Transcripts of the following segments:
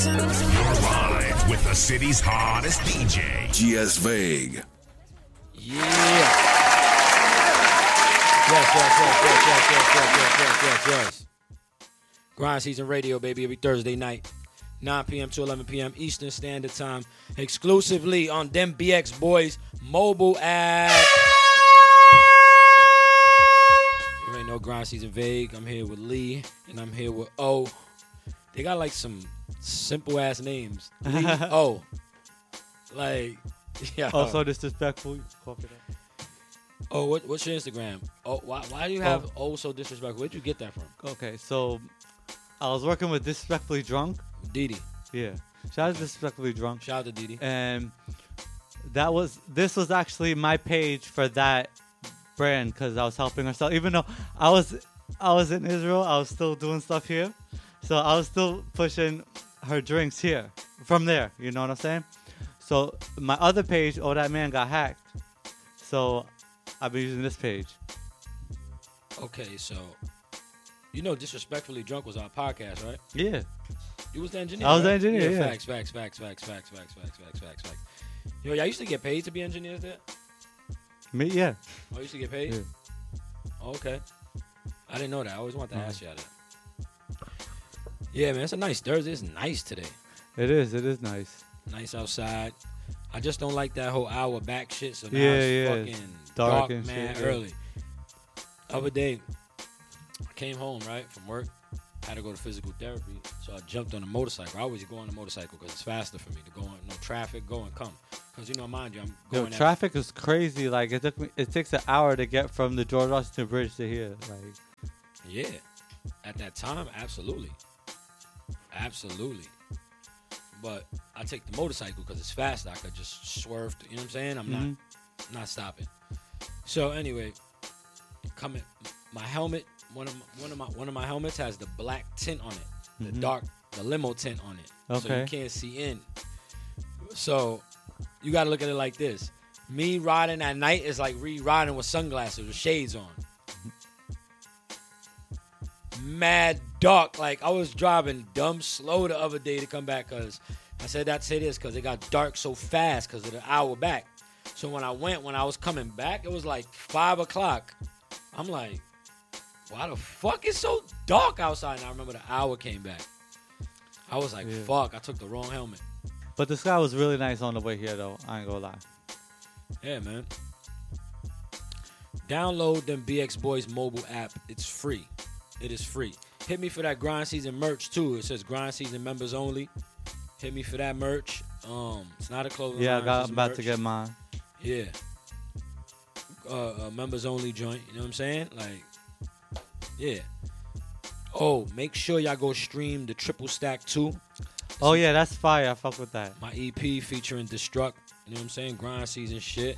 Live with the city's hottest DJ, GS Vague. Yeah. Yes. Grind Season Radio, baby, every Thursday night, 9 p.m. to 11 p.m. Eastern Standard Time, exclusively on Them BX Boys mobile app. You already know Grind Season Vague. I'm here with Lee, and I'm here with O. They got like some simple ass names. Lee, O. Like, yeah. Also disrespectful. Oh, what's your Instagram? Oh, why do you have so disrespectful? Where'd you get that from? Okay, so I was working with Disrespectfully Drunk. Didi. Yeah. Shout out to Disrespectfully Drunk. Shout out to Didi. And this was actually my page for that brand because I was helping her sell. Even though I was in Israel, I was still doing stuff here. So I was still pushing her drinks here from there. You know what I'm saying? So my other page, Oh That Man, got hacked. So I've been using this page. Okay, so you know Disrespectfully Drunk was our podcast, right? Yeah. You was the engineer. I was right? the engineer, yeah. Facts. Yo, y'all used to get paid to be engineers there? Me, yeah. Oh, you used to get paid? Yeah. Okay. I didn't know that. I always wanted to ask y'all that. Yeah, man, it's a nice Thursday. It's nice today. It is nice. Nice outside. I just don't like that whole hour back shit. So now Yeah, it's yeah. fucking Dark dark, and man, shit, yeah. early. Other day, I came home, right, from work. Had to go to physical therapy. So I jumped on a motorcycle. I always go on a motorcycle because it's faster for me to go on. No traffic, go and come. Because, you know, mind you, I'm Yo, going traffic is crazy. Like, it takes an hour to get from the George Washington Bridge to here. Like, Yeah. At that time, absolutely. Absolutely. But I take the motorcycle because it's faster. I could just swerve. You know what I'm saying? I'm not stopping. So anyway, my helmet. One of my helmets has the black tint on it, the limo tint on it. Okay. So you can't see in. So you got to look at it like this. Me riding at night is like riding with sunglasses with shades on. Mad dark. Like, I was driving dumb slow the other day to come back because I said that's it is because it got dark so fast because of the hour back. So when I was coming back, it was like 5 o'clock. I'm like, why the fuck is so dark outside? And I remember the hour came back. I was like, fuck, I took the wrong helmet. but the sky was really nice on the way here, though. I ain't gonna lie. Yeah, man. Download them BX Boys mobile app. It's free. It is free. Hit me for that Grind Season merch, too. It says Grind Season members only. Hit me for that merch. It's not a clothing line. I'm about to get mine. Yeah. Members only joint. You know what I'm saying? Like, yeah. Oh, make sure y'all go stream the Triple Stack 2. Oh, yeah, that's fire. I fuck with that. My EP featuring Destruct. You know what I'm saying? Grind Season shit.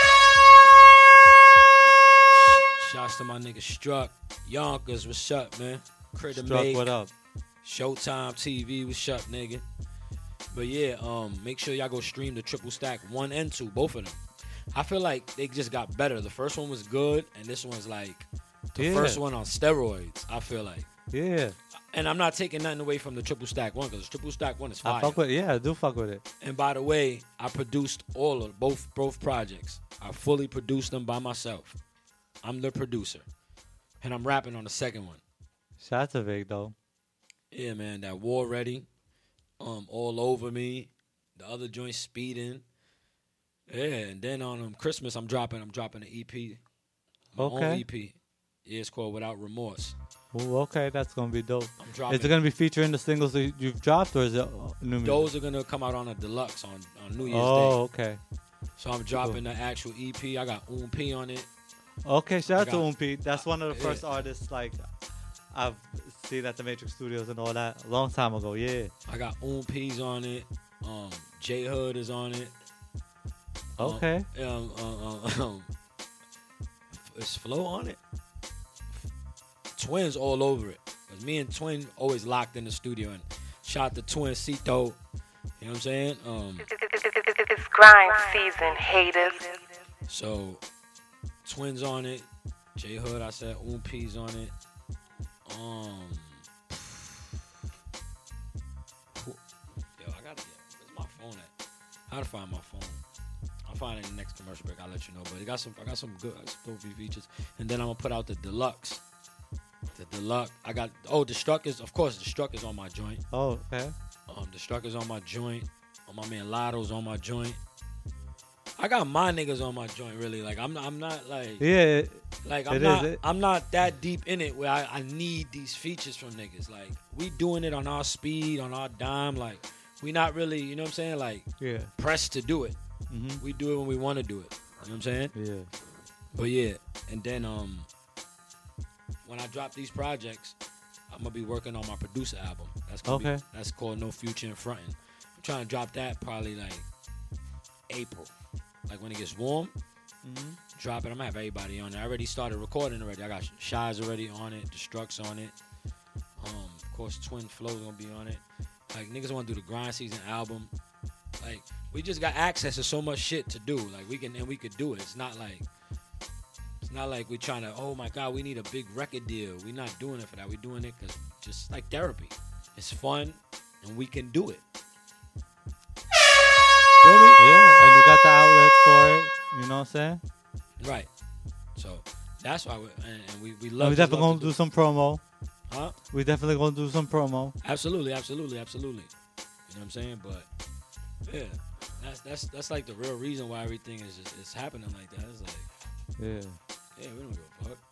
Shouts to my nigga Struck. Yonkers, what's up, man? Critter Struck, Make. what up? Showtime TV, what's up, nigga? But yeah, make sure y'all go stream the Triple Stack 1 and 2, both of them. I feel like they just got better. The first one was good, and this one's like the first one on steroids, I feel like. Yeah. And I'm not taking nothing away from the Triple Stack 1, because Triple Stack 1 is fire. I fuck with it. Yeah, I do fuck with it. And by the way, I produced both projects. I fully produced them by myself. I'm the producer. And I'm rapping on the second one. Shout out to Vic, though. Yeah, man, that War Ready, All Over Me, the other joint Speeding. Yeah, and then on Christmas I'm dropping an EP. My own EP. Yeah, it's called Without Remorse. Ooh, okay, that's gonna be dope. I'm dropping. Is it gonna be featuring the singles that you've dropped, or is it new music? Those are gonna come out on a deluxe on New Year's Day. Oh, okay. So I'm dropping the actual EP. I got P on it. Okay, shout out to Umpi. That's one of the first artists like I've seen at the Matrix Studios and all that a long time ago. Yeah. I got P's on it. J Hood is on it. Okay. Is Flo on it? Twins all over it. Cause me and Twin always locked in the studio, and shout to Twincito. You know what I'm saying? It's grind season, haters. So Twins on it. J Hood, I said P's on it. phone at? How to find my phone? I'll find it in the next commercial break. I'll let you know. But I got some good features. And then I'm gonna put out the deluxe. The deluxe. I got the Struck is on my joint. Oh, okay. The Struck is on my joint. My man Lotto's on my joint. I got my niggas on my joint, really. Like I'm not like I'm not that deep in it where I need these features from niggas. Like we doing it on our speed, on our dime. Like we not really, you know what I'm saying? Like pressed to do it. Mm-hmm. We do it when we want to do it. You know what I'm saying? Yeah. But yeah, and then when I drop these projects, I'm gonna be working on my producer album. That's called No Future in Frontin'. I'm trying to drop that probably like April. Like when it gets warm, drop it. I'm gonna have everybody on it. I already started recording already. I got Shy's already on it. Destruct's on it. Of course, Twin Flow's gonna be on it. Like niggas want to do the Grind Season album. Like we just got access to so much shit to do. Like we could do it. It's not like we're trying to. Oh my God, we need a big record deal. We're not doing it for that. We're doing it because just like therapy. It's fun and we can do it. Feel me? Yeah, and you got the outlet for it. You know what I'm saying? Right. So that's why we And love. we definitely gonna do some promo. Huh? We definitely gonna do some promo. Absolutely. You know what I'm saying? But yeah, that's like the real reason why everything is happening like that. It's like we don't give a fuck.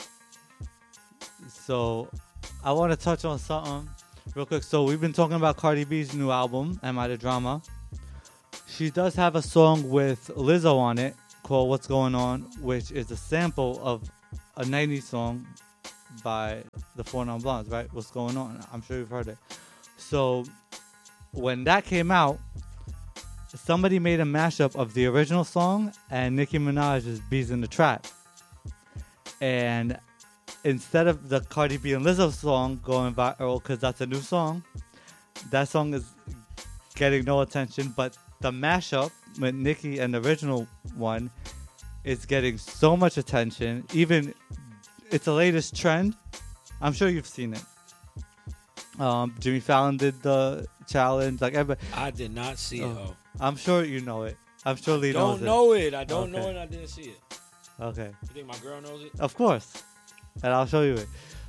So I want to touch on something real quick. So we've been talking about Cardi B's new album, Am I the Drama? She does have a song with Lizzo on it called What's Going On, which is a sample of a 90s song by the 4 Non Blondes, right? What's Going On? I'm sure you've heard it. So when that came out, somebody made a mashup of the original song and Nicki Minaj's Bees in the Trap. And instead of the Cardi B and Lizzo song going viral, because that's a new song, that song is getting no attention, but the mashup with Nicki and the original one is getting so much attention. Even it's the latest trend. I'm sure you've seen it. Jimmy Fallon did the challenge. Like everybody. I did not see it. Oh. I'm sure you know it. I'm sure Lee knows it. I don't know it. And I didn't see it. Okay. You think my girl knows it? Of course. And I'll show you it.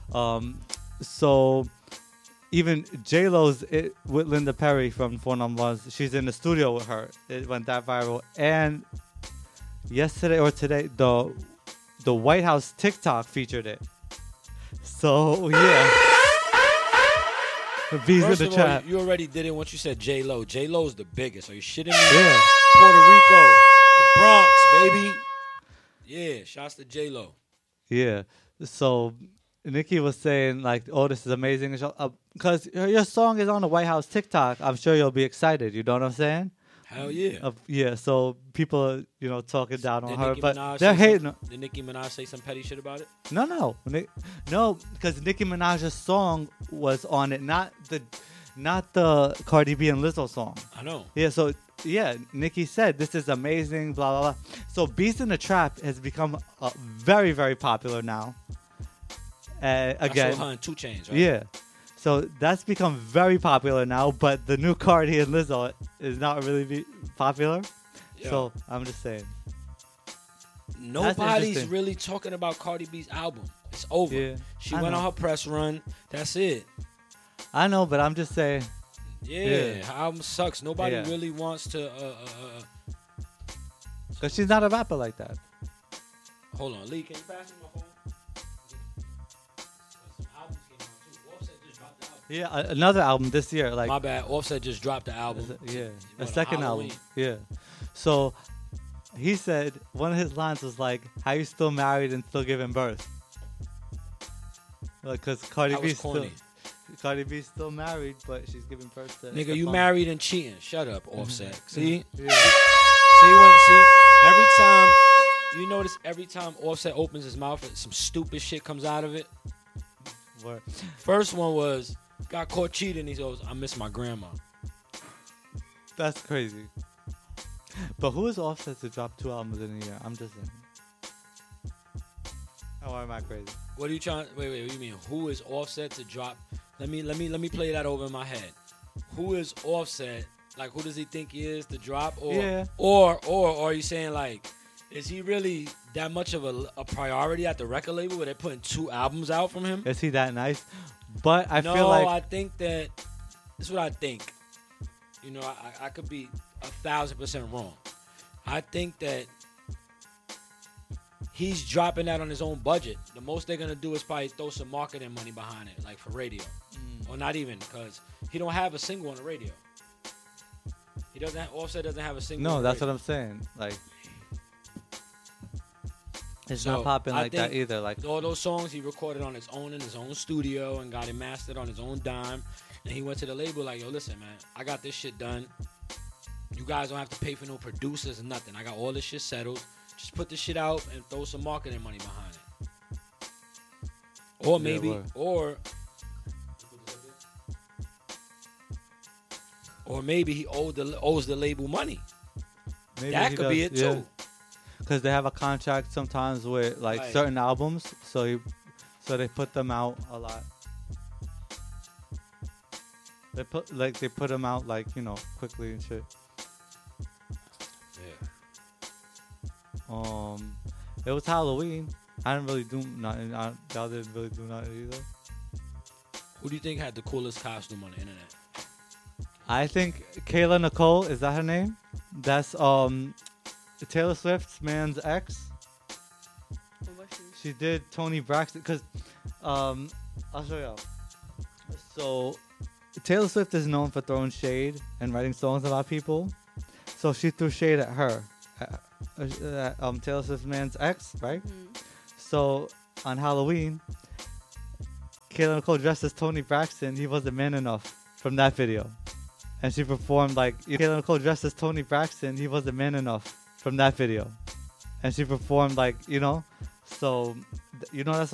So even J-Lo's with Linda Perry from 4 Non Blondes, she's in the studio with her. It went that viral. And yesterday or today, the White House TikTok featured it. So yeah. Bees in the chat. You already did it once you said J-Lo. J-Lo's the biggest. Are you shitting me? Yeah. Puerto Rico. The Bronx, baby. Yeah, shouts to J-Lo. Yeah. So Nicki was saying like, "Oh, this is amazing," because your song is on the White House TikTok. I'm sure you'll be excited. You know what I'm saying? Hell yeah. Yeah. So people, talking down on her, Nicki but Minaj they're hating. Did Nicki Minaj say some petty shit about it? No, because Nicki Minaj's song was on it, not the Cardi B and Lizzo song. I know. Yeah. So yeah, Nicki said this is amazing. Blah blah blah. So Beast in the Trap has become very very popular now. Again, I saw her in 2 Chainz, right? Yeah. So that's become very popular now, but the new Cardi and Lizzo is not really popular. Yeah. So I'm just saying. Nobody's really talking about Cardi B's album. It's over. Yeah, she went on her press run. That's it. I know, but I'm just saying. Yeah. Her album sucks. Nobody really wants to. Because she's not a rapper like that. Hold on, Lee. Can you pass me my phone? Yeah, another album this year. Like my bad. Offset just dropped the album. Yeah, a second album. Yeah. So he said one of his lines was like, "How you still married and still giving birth?" Like, cause Cardi B's still married, but she's giving birth to. Nigga, you married and cheating. Shut up, Offset. See? Yeah. See every time you notice every time Offset opens his mouth, some stupid shit comes out of it. What? First one was. Got caught cheating. He goes, I miss my grandma. That's crazy. But who is Offset to drop 2 albums in a year? I'm just saying. Oh, am I crazy? What are you trying? Wait. What do you mean? Who is Offset to drop? Let me play that over in my head. Who is Offset Like, who does he think he is to drop? Or, Yeah. or are you saying, like, is he really that much of a priority at the record label where they're putting 2 albums out from him? Is he that nice? But I No, feel like I think that this is what I think. You know, I could be 1,000% wrong. I think that he's dropping that on his own budget. The most they're gonna do is probably throw some marketing money behind it, like for radio, or not even, because he don't have a single on the radio. He doesn't. Offset doesn't have a single. no, on the that's what radio. I'm saying. Like, it's So, not popping I like that think either. Like, all those songs he recorded on his own in his own studio and got it mastered on his own dime. And he went to the label like, yo, listen, man, I got this shit done. You guys don't have to pay for no producers or nothing. I got all this shit settled. Just put the shit out and throw some marketing money behind it. Or maybe, word. or maybe he owes the label money. maybe That he could be it does, yeah. too. Because they have a contract sometimes with like Right. certain albums, so they put them out a lot. They put them out like, you know, quickly and shit. Yeah. It was Halloween. I didn't really do nothing. Y'all didn't really do nothing either. Who do you think had the coolest costume on the internet? I think Kayla Nicole, is that her name? That's Taylor Swift's man's ex. She did Tony Braxton because I'll show y'all. So Taylor Swift is known for throwing shade and writing songs about people. So she threw shade at her, Taylor Swift's man's ex, right? So on Halloween, Kayla Nicole dressed as Tony Braxton. He wasn't man enough from that video. And she performed like Kayla Nicole dressed as Tony Braxton. He wasn't man enough from that video. And she performed like, you know, so you know that's